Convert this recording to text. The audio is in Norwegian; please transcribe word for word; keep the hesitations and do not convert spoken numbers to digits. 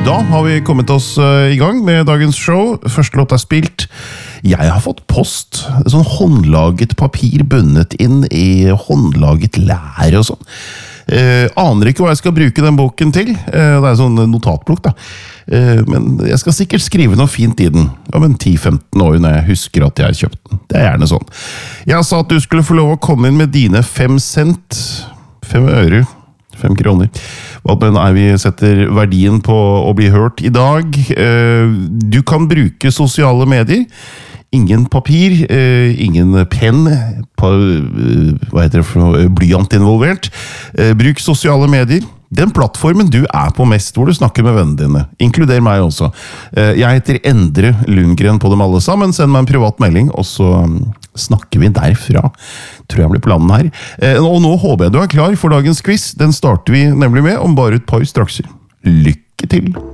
Da har vi kommet oss i gang med dagens show. Første låt er spilt. Jeg har fått post, sånn håndlaget papir bundet inn i håndlaget lær og sånn. Eh, aner ikke hva jeg skal bruke den boken til. Eh, det er sånn notatblokk da. Eh, men jeg skal sikkert skrive noe fint i den. Om en ti til femten år når jeg husker at jeg har kjøpt den. Det er gjerne sånn. Jeg sa at du skulle få lov å komme inn med dine fem cent, fem øre, fem kroner. Hva er vi setter verdien på å bli hørt i dag? Eh, du kan bruke sosiale medier. Ingen papir, eh, ingen penn, på, eh, hva heter det for noe, blyant involvert. Eh, bruk sosiale medier. Den plattformen du er på mest, hvor du snakker med vennene dine. Inkluder meg også. Eh, jeg heter Endre Lundgren på dem alle sammen. Send meg en privat melding, og så snakker vi derfra. Tror jeg blir planen her. Eh, og nå håper jeg du er klar for dagens quiz. Den starter vi nemlig med om bare et par strakser. Lykke til!